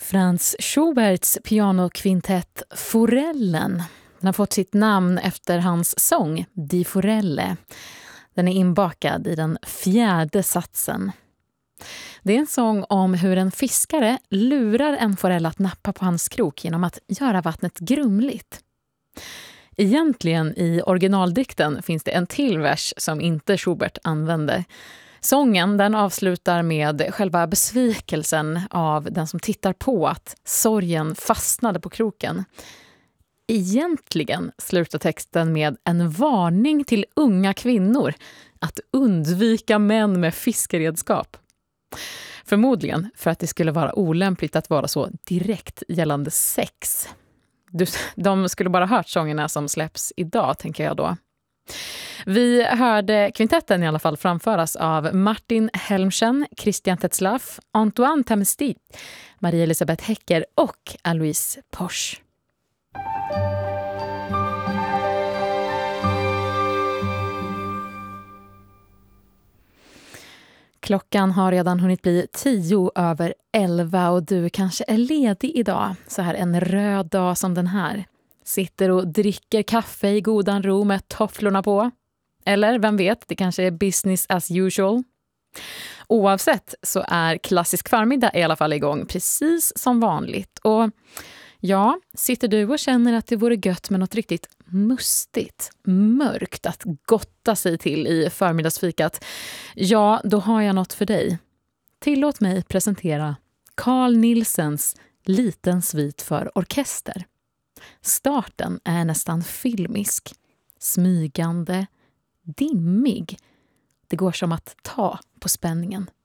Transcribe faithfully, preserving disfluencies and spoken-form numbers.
Franz Schuberts pianokvintett Forellen. Den har fått sitt namn efter hans sång Die Forelle. Den är inbakad i den fjärde satsen. Det är en sång om hur en fiskare lurar en forell att nappa på hans krok genom att göra vattnet grumligt. Egentligen i originaldikten finns det en till vers som inte Schubert använde. Sången den avslutar med själva besvikelsen av den som tittar på att sorgen fastnade på kroken. Egentligen slutar texten med en varning till unga kvinnor att undvika män med fiskeredskap. Förmodligen för att det skulle vara olämpligt att vara så direkt gällande sex. De skulle bara hört sångerna som släpps idag, tänker jag då. Vi hörde kvintetten i alla fall framföras av Martin Helmchen, Christian Tetzlaff, Antoine Tamesti, Marie Elisabeth Hecker och Alois Posch. Klockan har redan hunnit bli tio över elva och du kanske är ledig idag, så här en röd dag som den här. Sitter och dricker kaffe i godan ro med tofflorna på. Eller vem vet, det kanske är business as usual. Oavsett så är klassisk förmiddag i alla fall igång precis som vanligt. Och ja, sitter du och känner att det vore gött med något riktigt mustigt, mörkt att gotta sig till i förmiddagsfikat, ja, då har jag något för dig. Tillåt mig presentera Carl Nielsens Liten svit för orkester. Starten är nästan filmisk, smygande, dimmig. Det går som att ta på spänningen.